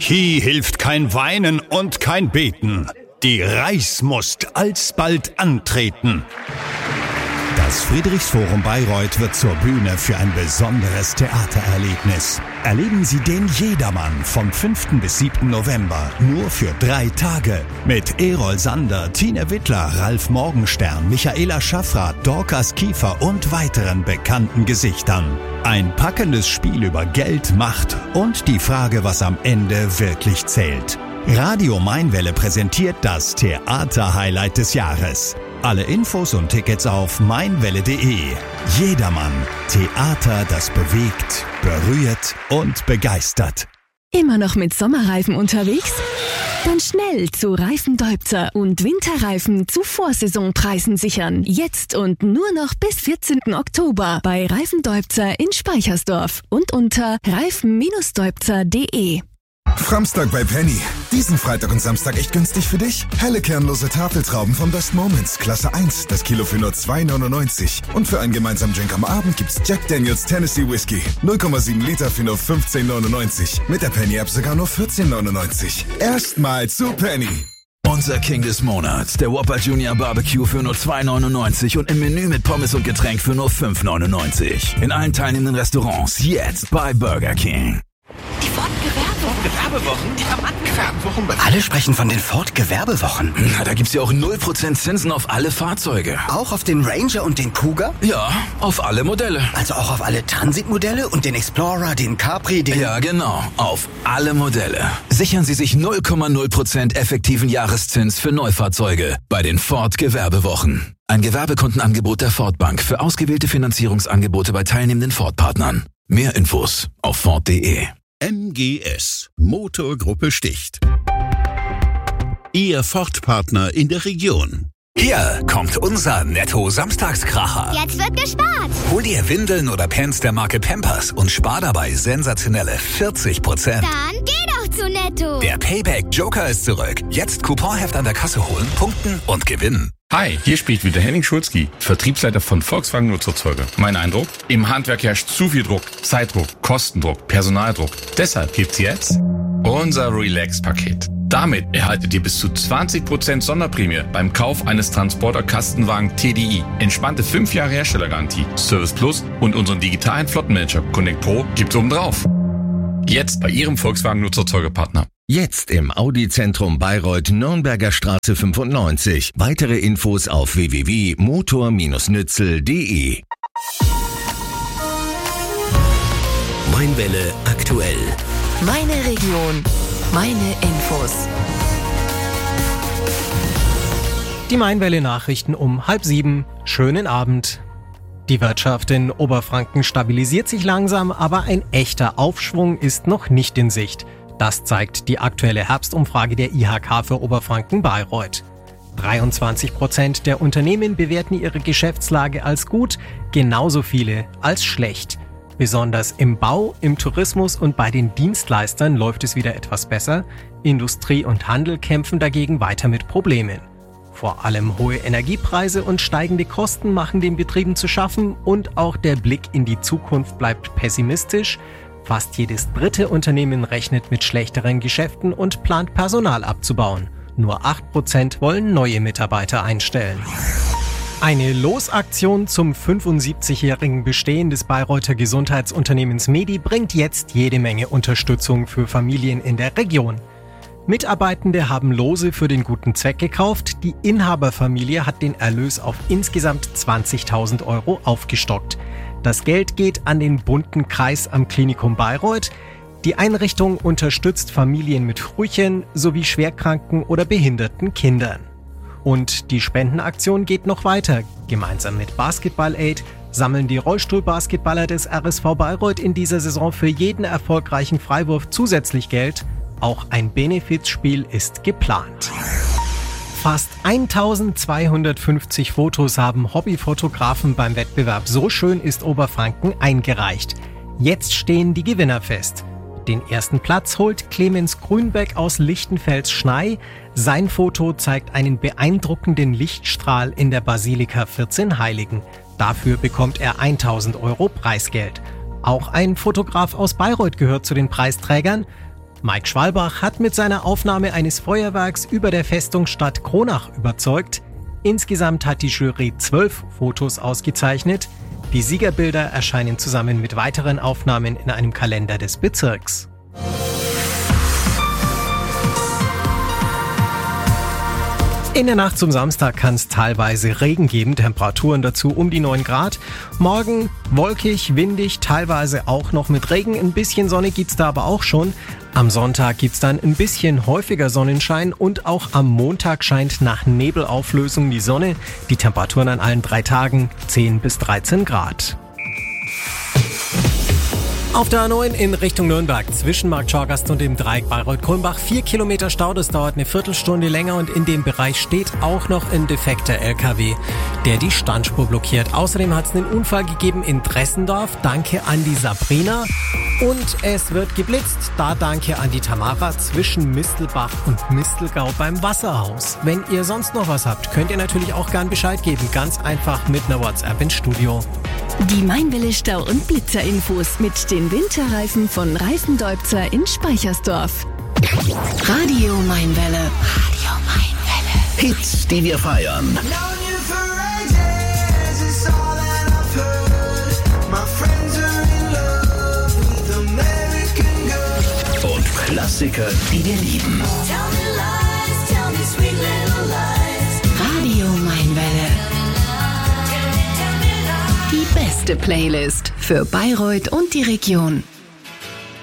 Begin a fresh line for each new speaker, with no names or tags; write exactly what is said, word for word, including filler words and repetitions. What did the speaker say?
Hier hilft kein Weinen und kein Beten. Die Reichsmust alsbald antreten. Das Friedrichsforum Bayreuth wird zur Bühne für ein besonderes Theatererlebnis. Erleben Sie den Jedermann vom fünften bis siebten November nur für drei Tage. Mit Erol Sander, Tine Wittler, Ralf Morgenstern, Michaela Schaffrath, Dorcas Kiefer und weiteren bekannten Gesichtern. Ein packendes Spiel über Geld, Macht und die Frage, was am Ende wirklich zählt. Radio Mainwelle präsentiert das Theater-Highlight des Jahres. Alle Infos und Tickets auf mainwelle punkt de. Jedermann. Theater, das bewegt, berührt und begeistert.
Immer noch mit Sommerreifen unterwegs? Dann schnell zu Reifendeubzer und Winterreifen zu Vorsaisonpreisen sichern. Jetzt und nur noch bis vierzehnten Oktober bei Reifendeubzer in Speichersdorf und unter reifen deubzer punkt de.
Framstag bei Penny. Diesen Freitag und Samstag echt günstig für dich. Helle kernlose Tafeltrauben von Best Moments, Klasse eins, das Kilo für nur zwei neunundneunzig. Und für einen gemeinsamen Drink am Abend gibt's Jack Daniels Tennessee Whiskey. null Komma sieben Liter für nur fünfzehn neunundneunzig. Mit der Penny-App sogar nur vierzehn neunundneunzig. Erstmal zu Penny.
Unser King des Monats, der Whopper Junior Barbecue für nur zwei neunundneunzig und im Menü mit Pommes und Getränk für nur fünf neunundneunzig. In allen teilnehmenden Restaurants jetzt bei Burger King.
Die Ford-Gewerbewochen.
Gewerbewochen?
Diamanten-Gewerbewochen.
Alle sprechen von den Ford-Gewerbewochen.
Na, da gibt's ja auch null Prozent Zinsen auf alle Fahrzeuge.
Auch auf den Ranger und den Kuga?
Ja, auf alle Modelle.
Also auch auf alle Transit-Modelle und den Explorer, den Capri, den...
Ja, genau. Auf alle Modelle. Sichern Sie sich null Komma null Prozent effektiven Jahreszins für Neufahrzeuge bei den Ford-Gewerbewochen. Ein Gewerbekundenangebot der Ford Bank für ausgewählte Finanzierungsangebote bei teilnehmenden Ford-Partnern. Mehr Infos auf ford punkt de.
M G S Motorgruppe Sticht. Ihr Ford-Partner in der Region.
Hier kommt unser Netto-Samstagskracher.
Jetzt wird gespart.
Hol dir Windeln oder Pants der Marke Pampers und spar dabei sensationelle vierzig Prozent.
Dann geh doch zu Netto.
Der Payback Joker ist zurück. Jetzt Couponheft an der Kasse holen, punkten und gewinnen.
Hi, hier spricht wieder Henning Schulzki, Vertriebsleiter von Volkswagen Nutzerzeuge. Mein Eindruck? Im Handwerk herrscht zu viel Druck, Zeitdruck, Kostendruck, Personaldruck. Deshalb gibt's jetzt unser Relax-Paket. Damit erhaltet ihr bis zu zwanzig Prozent Sonderprämie beim Kauf eines Transporter-Kastenwagen T D I. Entspannte fünf Jahre Herstellergarantie, Service Plus und unseren digitalen Flottenmanager Connect Pro gibt's obendrauf. Jetzt bei Ihrem Volkswagen Nutzerzeugepartner.
Jetzt im Audi-Zentrum Bayreuth, Nürnberger Straße fünfundneunzig. Weitere Infos auf w w w punkt motor Bindestrich nützel punkt de.
Mainwelle aktuell.
Meine Region, meine Infos.
Die Mainwelle-Nachrichten um halb sieben. Schönen Abend. Die Wirtschaft in Oberfranken stabilisiert sich langsam, aber ein echter Aufschwung ist noch nicht in Sicht. Das zeigt die aktuelle Herbstumfrage der I H K für Oberfranken Bayreuth. dreiundzwanzig Prozent der Unternehmen bewerten ihre Geschäftslage als gut, genauso viele als schlecht. Besonders im Bau, im Tourismus und bei den Dienstleistern läuft es wieder etwas besser. Industrie und Handel kämpfen dagegen weiter mit Problemen. Vor allem hohe Energiepreise und steigende Kosten machen den Betrieben zu schaffen und auch der Blick in die Zukunft bleibt pessimistisch. Fast jedes dritte Unternehmen rechnet mit schlechteren Geschäften und plant Personal abzubauen. Nur acht Prozent wollen neue Mitarbeiter einstellen. Eine Losaktion zum fünfundsiebzigjährigen Bestehen des Bayreuther Gesundheitsunternehmens Medi bringt jetzt jede Menge Unterstützung für Familien in der Region. Mitarbeitende haben Lose für den guten Zweck gekauft. Die Inhaberfamilie hat den Erlös auf insgesamt zwanzigtausend Euro aufgestockt. Das Geld geht an den bunten Kreis am Klinikum Bayreuth. Die Einrichtung unterstützt Familien mit Frühchen sowie schwerkranken oder behinderten Kindern. Und die Spendenaktion geht noch weiter. Gemeinsam mit Basketball Aid sammeln die Rollstuhlbasketballer des R S V Bayreuth in dieser Saison für jeden erfolgreichen Freiwurf zusätzlich Geld. Auch ein Benefizspiel ist geplant. Fast eintausendzweihundertfünfzig Fotos haben Hobbyfotografen beim Wettbewerb So schön ist Oberfranken eingereicht. Jetzt stehen die Gewinner fest. Den ersten Platz holt Clemens Grünbeck aus Lichtenfels-Schney. Sein Foto zeigt einen beeindruckenden Lichtstrahl in der Basilika vierzehn Heiligen. Dafür bekommt er eintausend Euro Preisgeld. Auch ein Fotograf aus Bayreuth gehört zu den Preisträgern. Mike Schwalbach hat mit seiner Aufnahme eines Feuerwerks über der Festungsstadt Kronach überzeugt. Insgesamt hat die Jury zwölf Fotos ausgezeichnet. Die Siegerbilder erscheinen zusammen mit weiteren Aufnahmen in einem Kalender des Bezirks. In der Nacht zum Samstag kann es teilweise Regen geben, Temperaturen dazu um die neun Grad. Morgen wolkig, windig, teilweise auch noch mit Regen. Ein bisschen Sonne gibt's da aber auch schon. Am Sonntag gibt's dann ein bisschen häufiger Sonnenschein und auch am Montag scheint nach Nebelauflösung die Sonne. Die Temperaturen an allen drei Tagen zehn bis dreizehn Grad. Auf der A neun in Richtung Nürnberg zwischen Markt Schorgast und dem Dreieck Bayreuth-Kulmbach vier Kilometer Stau, das dauert eine Viertelstunde länger und in dem Bereich steht auch noch ein defekter L K W, der die Standspur blockiert. Außerdem hat es einen Unfall gegeben in Dressendorf, danke an die Sabrina. Und es wird geblitzt, da danke an die Tamara zwischen Mistelbach und Mistelgau beim Wasserhaus. Wenn ihr sonst noch was habt, könnt ihr natürlich auch gern Bescheid geben, ganz einfach mit einer WhatsApp ins Studio.
Die Mainwelle Stau- und Blitzerinfos mit den Winterreifen von Reifendeubzer in Speichersdorf. Radio Mainwelle. Radio Mainwelle.
Hits, die wir feiern. Und Klassiker, die wir lieben.
Radio Mainwelle. Die beste Playlist für Bayreuth und die Region.